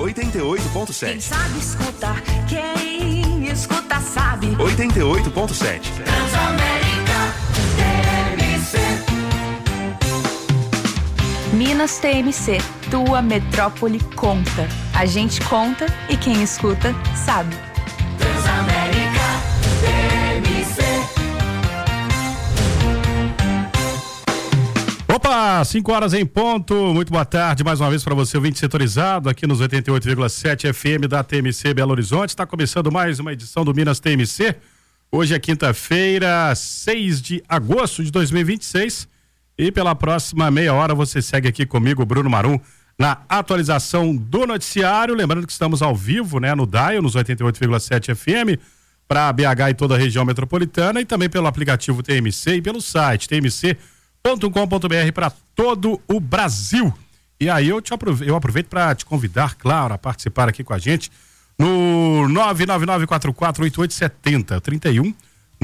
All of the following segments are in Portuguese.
88.7. Quem sabe escuta, quem escuta sabe. 88.7. Transamérica TMC. Minas TMC, tua metrópole conta. A gente conta e quem escuta sabe. Transamérica TMC. Opa, 5 horas em ponto, muito boa tarde mais uma vez para você, ouvinte setorizado aqui nos 88,7 FM da TMC Belo Horizonte. Está começando mais uma edição do Minas TMC. Hoje é quinta-feira, 6 de agosto de 2026 e pela próxima meia hora você segue aqui comigo, Bruno Marum, na atualização do noticiário. Lembrando que estamos ao vivo, né, no Dial, nos 88,7 FM para BH e toda a região metropolitana e também pelo aplicativo TMC e pelo site tmc.com.br para todo o Brasil. E aí eu aproveito para te convidar, claro, a participar aqui com a gente no 999448870, 31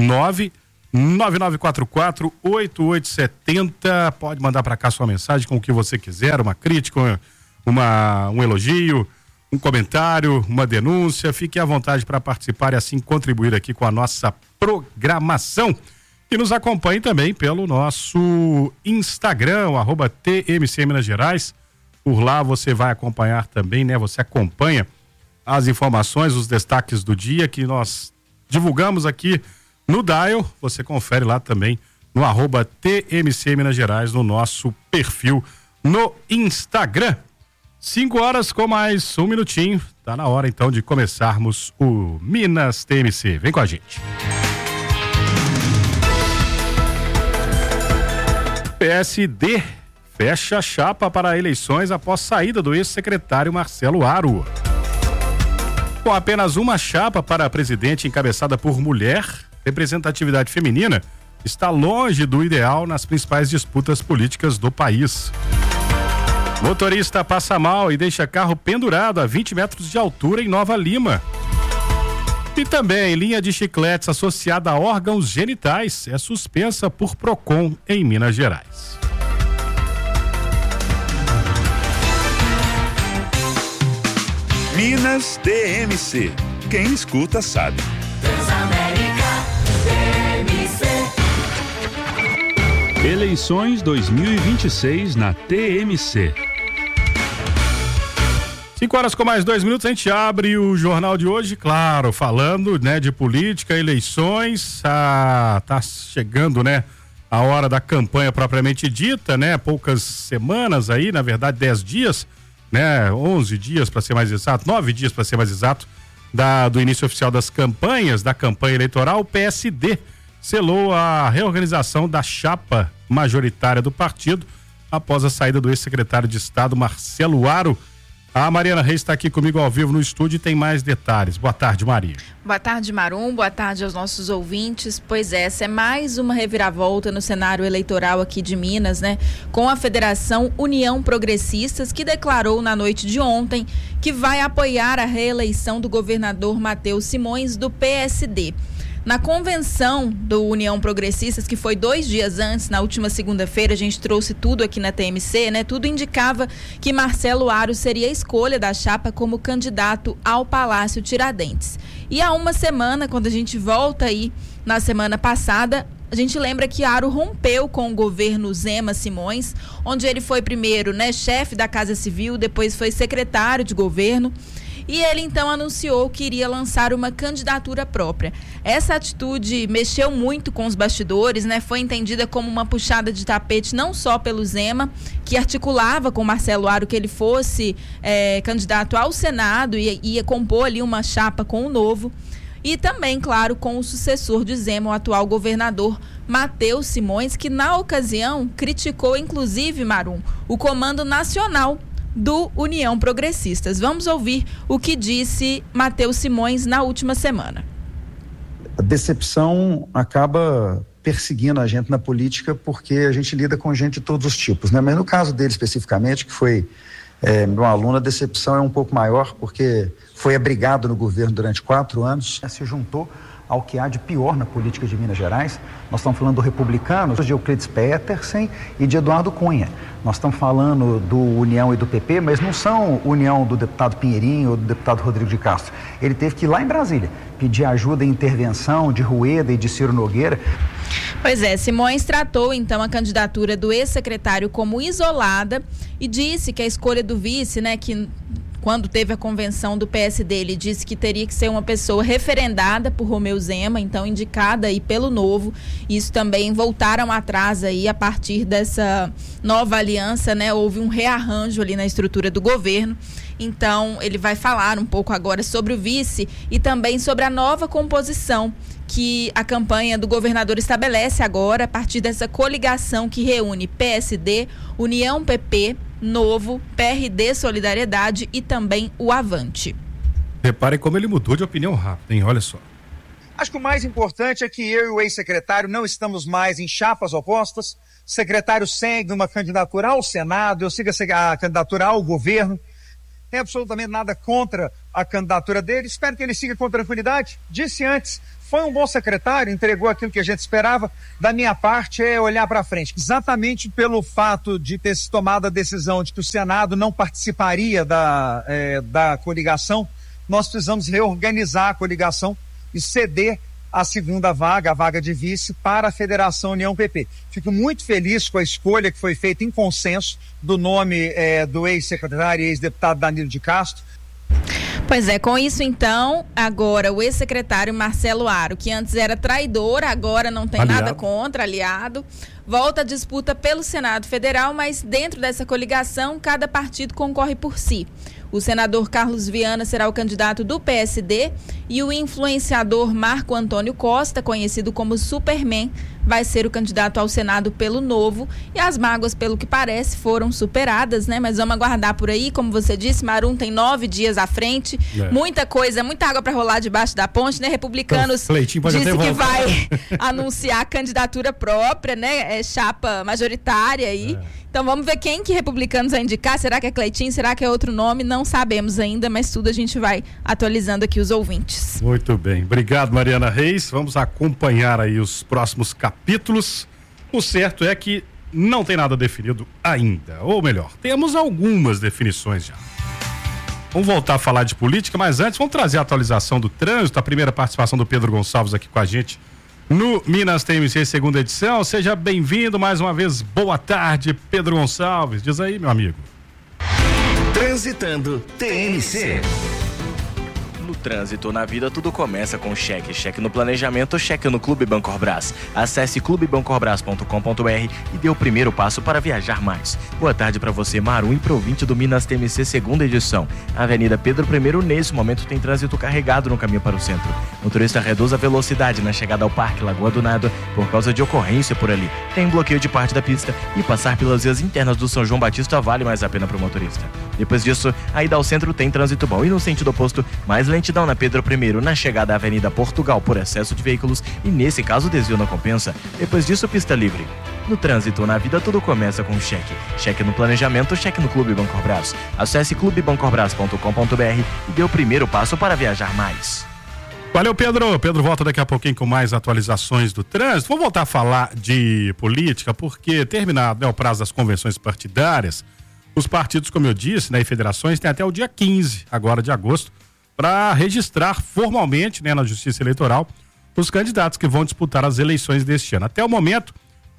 999448870. Pode mandar para cá sua mensagem com o que você quiser, uma crítica, um elogio, um comentário, uma denúncia. Fique à vontade para participar e assim contribuir aqui com a nossa programação. E nos acompanhe também pelo nosso Instagram, @TMC Minas Gerais. Por lá você vai acompanhar também, né? Você acompanha as informações, os destaques do dia que nós divulgamos aqui no Dial. Você confere lá também no @TMC Minas Gerais, no nosso perfil no Instagram. 5 horas com mais um minutinho. Tá na hora então de começarmos o Minas TMC. Vem com a gente. PSD fecha chapa para eleições após saída do ex-secretário Marcelo Aro. Com apenas uma chapa para presidente encabeçada por mulher, representatividade feminina está longe do ideal nas principais disputas políticas do país. Motorista passa mal e deixa carro pendurado a 20 metros de altura em Nova Lima. E também linha de chicletes associada a órgãos genitais é suspensa por PROCON em Minas Gerais. Minas TMC. Quem escuta sabe. Transamérica TMC. Eleições 2026 na TMC. 5 horas com mais 2 minutos, a gente abre o jornal de hoje, claro, falando, né, de política, eleições. Tá chegando, né, a hora da campanha propriamente dita, né? Poucas semanas aí, na verdade 10 dias, né? 11 dias para ser mais exato, 9 dias para ser mais exato, do início oficial das campanhas, da campanha eleitoral. O PSD selou a reorganização da chapa majoritária do partido após a saída do ex-secretário de Estado Marcelo Aro. A Mariana Reis está aqui comigo ao vivo no estúdio e tem mais detalhes. Boa tarde, Maria. Boa tarde, Marum. Boa tarde aos nossos ouvintes. Pois é, essa é mais uma reviravolta no cenário eleitoral aqui de Minas, né? Com a Federação União Progressistas, que declarou na noite de ontem que vai apoiar a reeleição do governador Matheus Simões, do PSD. Na convenção do União Progressistas, que foi 2 dias antes, na última segunda-feira, a gente trouxe tudo aqui na TMC, né? Tudo indicava que Marcelo Aro seria a escolha da chapa como candidato ao Palácio Tiradentes. E há uma semana, quando a gente volta aí, na semana passada, a gente lembra que Aro rompeu com o governo Zema Simões, onde ele foi primeiro, né, chefe da Casa Civil, depois foi secretário de governo. E ele então anunciou que iria lançar uma candidatura própria. Essa atitude mexeu muito com os bastidores, né? Foi entendida como uma puxada de tapete não só pelo Zema, que articulava com Marcelo Aro que ele fosse candidato ao Senado e ia compor ali uma chapa com o Novo. E também, claro, com o sucessor de Zema, o atual governador Matheus Simões, que na ocasião criticou, inclusive, Marum, o Comando Nacional do União Progressistas. Vamos ouvir o que disse Matheus Simões na última semana. A decepção acaba perseguindo a gente na política porque a gente lida com gente de todos os tipos, né? Mas no caso dele especificamente, que foi meu aluno, a decepção é um pouco maior porque foi abrigado no governo durante 4 anos, se juntou ao que há de pior na política de Minas Gerais. Nós estamos falando do Republicanos, de Euclides Petersen e de Eduardo Cunha. Nós estamos falando do União e do PP, mas não são União do deputado Pinheirinho ou do deputado Rodrigo de Castro. Ele teve que ir lá em Brasília pedir ajuda e intervenção de Rueda e de Ciro Nogueira. Pois é, Simões tratou então a candidatura do ex-secretário como isolada e disse que a escolha do vice, né, que quando teve a convenção do PSD, ele disse que teria que ser uma pessoa referendada por Romeu Zema, então indicada aí pelo Novo. Isso também voltaram atrás aí a partir dessa nova aliança, né? Houve um rearranjo ali na estrutura do governo. Então, ele vai falar um pouco agora sobre o vice e também sobre a nova composição que a campanha do governador estabelece agora, a partir dessa coligação que reúne PSD, União PP, Novo, PRD Solidariedade e também o Avante. Repare como ele mudou de opinião rápido, hein? Olha só. Acho que o mais importante é que eu e o ex-secretário não estamos mais em chapas opostas. O secretário segue uma candidatura ao Senado, eu sigo a candidatura ao governo. Não tem absolutamente nada contra a candidatura dele, espero que ele siga com tranquilidade. Disse antes, foi um bom secretário, entregou aquilo que a gente esperava. Da minha parte é olhar para frente. Exatamente pelo fato de ter se tomado a decisão de que o Senado não participaria da coligação, nós precisamos reorganizar a coligação e ceder a segunda vaga, a vaga de vice, para a Federação União PP. Fico muito feliz com a escolha que foi feita em consenso do nome do ex-secretário e ex-deputado Danilo de Castro. Pois é, com isso então, agora o ex-secretário Marcelo Aro, que antes era traidor, agora não tem nada contra, aliado, volta à disputa pelo Senado Federal, mas dentro dessa coligação, cada partido concorre por si. O senador Carlos Viana será o candidato do PSD e o influenciador Marco Antônio Costa, conhecido como Superman, vai ser o candidato ao Senado pelo Novo. E as mágoas, pelo que parece, foram superadas, né? Mas vamos aguardar por aí. Como você disse, Marum tem 9 dias à frente. Muita coisa, muita água para rolar debaixo da ponte, né? Republicanos disse que vai anunciar candidatura própria, né? Chapa majoritária aí. Então vamos ver quem que Republicanos vai indicar. Será que é Cleitinho? Será que é outro nome? Não sabemos ainda, mas tudo a gente vai atualizando aqui os ouvintes. Muito bem. Obrigado, Mariana Reis. Vamos acompanhar aí os próximos capítulos. O certo é que não tem nada definido ainda. Ou melhor, temos algumas definições já. Vamos voltar a falar de política, mas antes vamos trazer a atualização do trânsito. A primeira participação do Pedro Gonçalves aqui com a gente no Minas TMC, segunda edição. Seja bem-vindo mais uma vez. Boa tarde, Pedro Gonçalves. Diz aí, meu amigo. Transitando TMC. No trânsito, na vida, tudo começa com cheque. Cheque no planejamento, cheque no Clube Bancorbras. Acesse clubebancorbras.com.br e dê o primeiro passo para viajar mais. Boa tarde para você, Marum, e pro ouvinte do Minas TMC, segunda edição. A Avenida Pedro I, nesse momento, tem trânsito carregado no caminho para o centro. Motorista reduz a velocidade na chegada ao Parque Lagoa do Nado por causa de ocorrência por ali. Tem bloqueio de parte da pista e passar pelas vias internas do São João Batista vale mais a pena para o motorista. Depois disso, a ida ao centro tem trânsito bom e no sentido oposto, mais lentidão na Pedro I, na chegada à Avenida Portugal por excesso de veículos e nesse caso desvio não compensa. Depois disso, pista livre. No trânsito, na vida, tudo começa com cheque. Cheque no planejamento, cheque no Clube Bancorbras. Acesse clubebancorbras.com.br e dê o primeiro passo para viajar mais. Valeu, Pedro. Pedro volta daqui a pouquinho com mais atualizações do trânsito. Vamos voltar a falar de política, porque terminado, né, o prazo das convenções partidárias, os partidos, como eu disse, né, e federações têm até o dia 15, agora de agosto, para registrar formalmente, né, na Justiça Eleitoral os candidatos que vão disputar as eleições deste ano. Até o momento,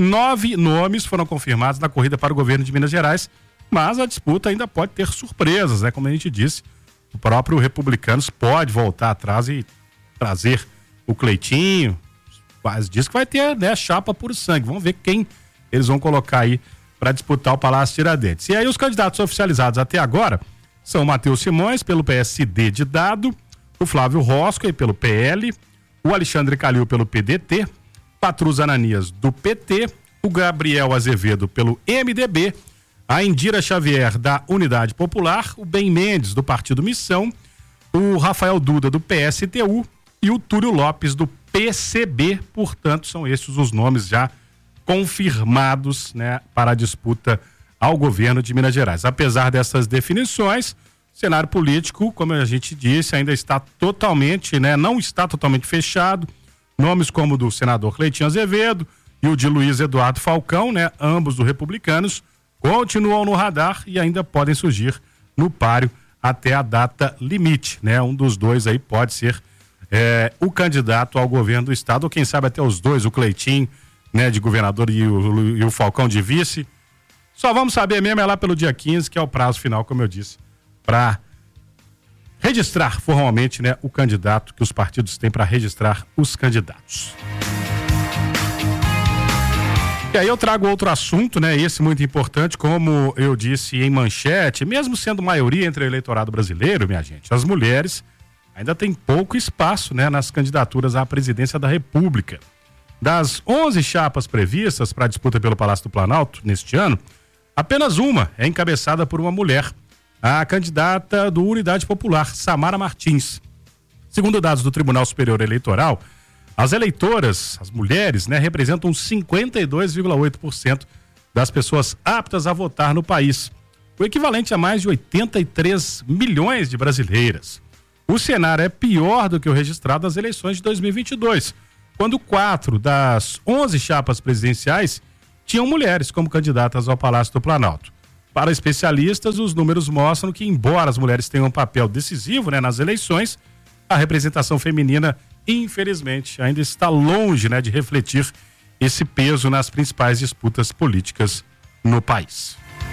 9 nomes foram confirmados na corrida para o governo de Minas Gerais, mas a disputa ainda pode ter surpresas, né? Como a gente disse, o próprio Republicanos pode voltar atrás e trazer o Cleitinho, mas diz que vai ter, né, chapa por sangue. Vamos ver quem eles vão colocar aí para disputar o Palácio Tiradentes. E aí os candidatos oficializados até agora são o Matheus Simões, pelo PSD de Dado, o Flávio Roscoe, pelo PL, o Alexandre Calil, pelo PDT, Patrus Ananias, do PT, o Gabriel Azevedo, pelo MDB, a Indira Xavier, da Unidade Popular, o Ben Mendes, do Partido Missão, o Rafael Duda, do PSTU e o Túlio Lopes, do PCB. Portanto, são esses os nomes já confirmados, né, para a disputa ao governo de Minas Gerais. Apesar dessas definições, o cenário político, como a gente disse, ainda está totalmente, né, não está totalmente fechado. Nomes como o do senador Cleitinho Azevedo e o de Luiz Eduardo Falcão, né? Ambos do Republicanos, continuam no radar e ainda podem surgir no páreo até a data limite, né? Um dos dois aí pode ser o candidato ao governo do estado, ou quem sabe até os dois, o Cleitinho, né, de governador e o Falcão de vice. Só vamos saber mesmo lá pelo dia 15, que é o prazo final, como eu disse, para registrar formalmente, né, o candidato que os partidos têm para registrar os candidatos. E aí eu trago outro assunto, né, esse muito importante, como eu disse em manchete, mesmo sendo maioria entre o eleitorado brasileiro, minha gente, as mulheres ainda têm pouco espaço, né, nas candidaturas à presidência da República. Das 11 chapas previstas para a disputa pelo Palácio do Planalto neste ano, apenas uma é encabeçada por uma mulher, a candidata do Unidade Popular, Samara Martins. Segundo dados do Tribunal Superior Eleitoral, as eleitoras, as mulheres, né, representam 52,8% das pessoas aptas a votar no país, o equivalente a mais de 83 milhões de brasileiras. O cenário é pior do que o registrado nas eleições de 2022, quando 4 das 11 chapas presidenciais tinham mulheres como candidatas ao Palácio do Planalto. Para especialistas, os números mostram que, embora as mulheres tenham um papel decisivo, né, nas eleições, a representação feminina, infelizmente, ainda está longe, né, de refletir esse peso nas principais disputas políticas no país.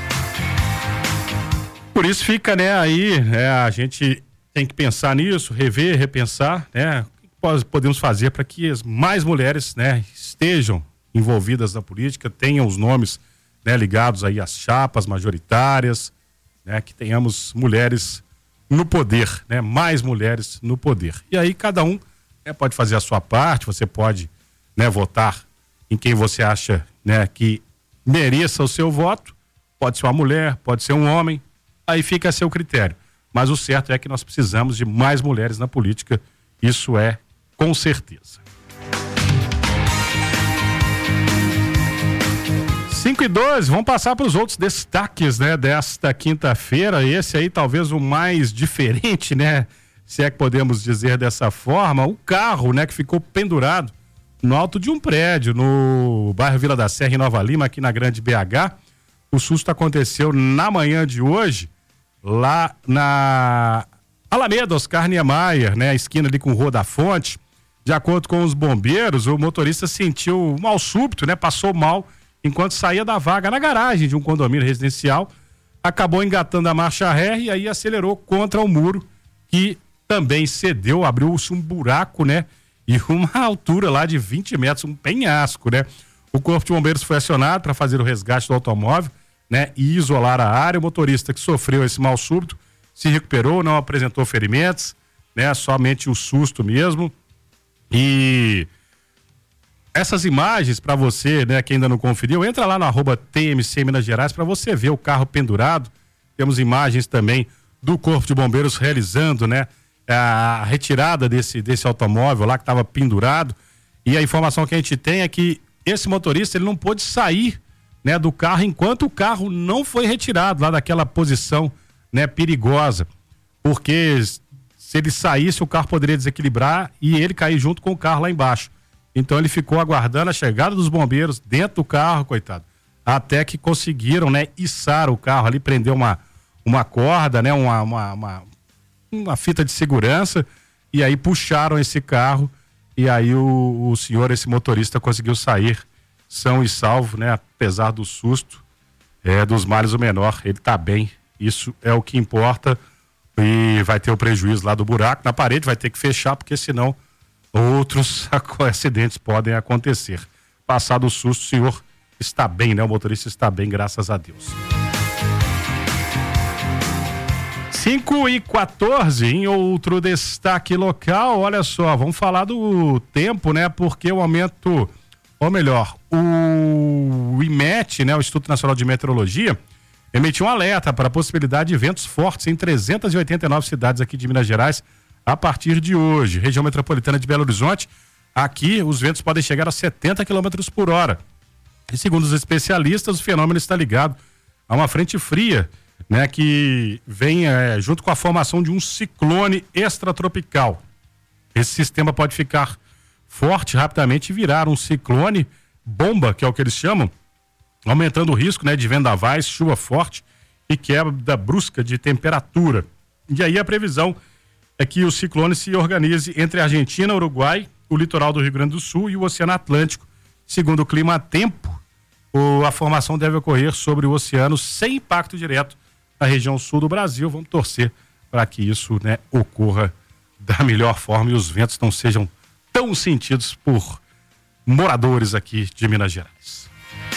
Por isso fica, né, aí, a gente tem que pensar nisso, rever, repensar, né, podemos fazer para que mais mulheres, né, estejam envolvidas na política, tenham os nomes, né, ligados aí às chapas majoritárias, né, que tenhamos mulheres no poder, né, mais mulheres no poder. E aí cada um, né, pode fazer a sua parte, você pode, né, votar em quem você acha, né, que mereça o seu voto, pode ser uma mulher, pode ser um homem, aí fica a seu critério. Mas o certo é que nós precisamos de mais mulheres na política, isso é com certeza. 5:12, vamos passar para os outros destaques, né, desta quinta-feira. Esse aí talvez o mais diferente, né, se é que podemos dizer dessa forma, o carro, né, que ficou pendurado no alto de um prédio no bairro Vila da Serra, em Nova Lima, aqui na Grande BH. O susto aconteceu na manhã de hoje, lá na Alameda Oscar Niemeyer, né, a esquina ali com Rua da Fonte. De acordo com os bombeiros, o motorista sentiu um mal súbito, né? Passou mal enquanto saía da vaga na garagem de um condomínio residencial, acabou engatando a marcha ré e aí acelerou contra o muro, que também cedeu, abriu-se um buraco, né? E uma altura lá de 20 metros, um penhasco, né? O corpo de bombeiros foi acionado para fazer o resgate do automóvel, né? E isolar a área. O motorista que sofreu esse mal súbito se recuperou, não apresentou ferimentos, né? Somente o susto mesmo. E essas imagens para você, né, que ainda não conferiu, entra lá no @TMC Minas Gerais para você ver o carro pendurado. Temos imagens também do Corpo de Bombeiros realizando, né, a retirada desse automóvel lá que estava pendurado. E a informação que a gente tem é que esse motorista ele não pôde sair, né, do carro enquanto o carro não foi retirado lá daquela posição, né, perigosa, porque se ele saísse, o carro poderia desequilibrar e ele cair junto com o carro lá embaixo. Então ele ficou aguardando a chegada dos bombeiros dentro do carro, coitado, até que conseguiram, né, içar o carro ali, prender uma corda, né, uma fita de segurança, e aí puxaram esse carro e aí o senhor, esse motorista, conseguiu sair são e salvo, né, apesar do susto, dos males o menor, ele tá bem, isso é o que importa. E vai ter o prejuízo lá do buraco na parede, vai ter que fechar, porque senão outros acidentes podem acontecer. Passado o susto, o senhor está bem, né? O motorista está bem, graças a Deus. 5:14, em outro destaque local, olha só, vamos falar do tempo, né? Porque o aumento, ou melhor, o IMET, né? O Instituto Nacional de Meteorologia, emitiu um alerta para a possibilidade de ventos fortes em 389 cidades aqui de Minas Gerais a partir de hoje. Região metropolitana de Belo Horizonte, aqui os ventos podem chegar a 70 km por hora. E segundo os especialistas, o fenômeno está ligado a uma frente fria, né, que vem junto com a formação de um ciclone extratropical. Esse sistema pode ficar forte rapidamente e viraram um ciclone bomba, que é o que eles chamam, aumentando o risco, né, de vendavais, chuva forte e queda brusca de temperatura. E aí a previsão é que o ciclone se organize entre a Argentina, Uruguai, o litoral do Rio Grande do Sul e o Oceano Atlântico. Segundo o Clima Tempo, a formação deve ocorrer sobre o oceano sem impacto direto na região sul do Brasil. Vamos torcer para que isso, né, ocorra da melhor forma e os ventos não sejam tão sentidos por moradores aqui de Minas Gerais.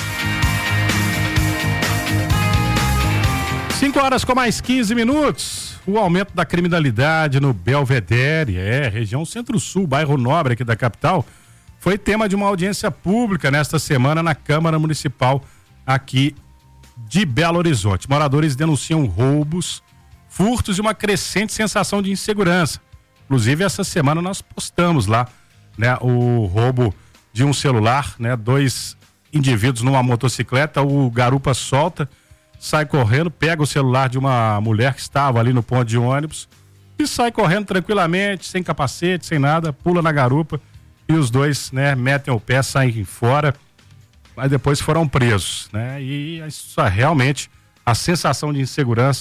5 horas com mais 15 minutos. O aumento da criminalidade no Belvedere, região Centro-Sul, bairro Nobre aqui da capital, foi tema de uma audiência pública nesta semana na Câmara Municipal aqui de Belo Horizonte. Moradores denunciam roubos, furtos e uma crescente sensação de insegurança. Inclusive, essa semana nós postamos lá, né, o roubo de um celular, né, 2 indivíduos numa motocicleta, o garupa solta, sai correndo, pega o celular de uma mulher que estava ali no ponto de ônibus e sai correndo tranquilamente, sem capacete, sem nada, pula na garupa e os dois, né, metem o pé, saem fora, mas depois foram presos, né? E isso realmente, a sensação de insegurança